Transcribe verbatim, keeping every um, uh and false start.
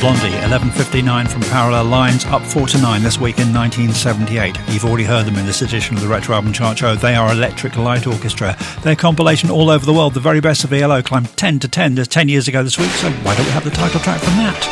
Blondie, eleven fifty-nine from Parallel Lines, up four to nine this week in nineteen seventy-eight. You've already heard them in this edition of the Retro Album Chart Show. They are Electric Light Orchestra. Their compilation All Over the World, the very best of E L O, climbed ten to ten, ten years ago this week, so why don't we have the title track from that?